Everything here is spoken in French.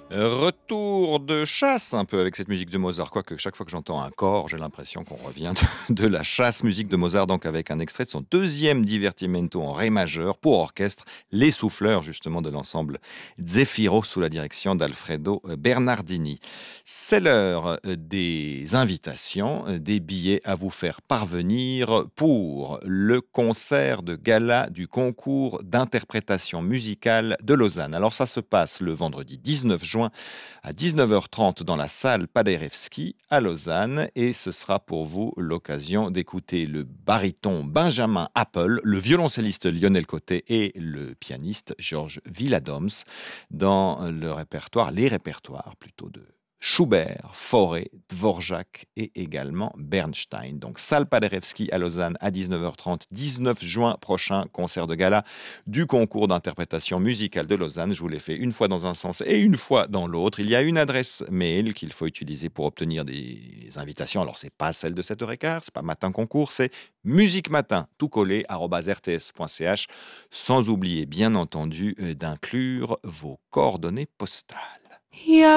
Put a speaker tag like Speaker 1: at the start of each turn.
Speaker 1: Retour de chasse un peu avec cette musique de Mozart, quoique chaque fois que j'entends un cor, j'ai l'impression qu'on revient de la chasse. Musique de Mozart, donc avec un extrait de son deuxième divertimento en ré majeur pour orchestre, Les Souffleurs, justement de l'ensemble Zefiro sous la direction d'Alfredo Bernardini. C'est l'heure des invitations, des billets à vous faire parvenir pour le concert de gala du concours d'interprétation musicale de Lausanne. Alors ça se passe le vendredi 19 juin à 19h30 dans la salle Paderewski à Lausanne et ce sera pour vous l'occasion d'écouter le baryton Benjamin Apple, le violoncelliste Lionel Côté et le pianiste Georges Villadoms dans les répertoires plutôt de Schubert, Fauré, Dvorak et également Bernstein. Donc, salle Paderewski à Lausanne à 19h30, 19 juin prochain, concert de gala du concours d'interprétation musicale de Lausanne. Je vous l'ai fait une fois dans un sens et une fois dans l'autre. Il y a une adresse mail qu'il faut utiliser pour obtenir des invitations. Alors, c'est pas celle de 7h15, c'est pas matin concours, c'est musique matin, tout collé, @rts.ch, sans oublier, bien entendu, d'inclure vos coordonnées postales.
Speaker 2: Ja.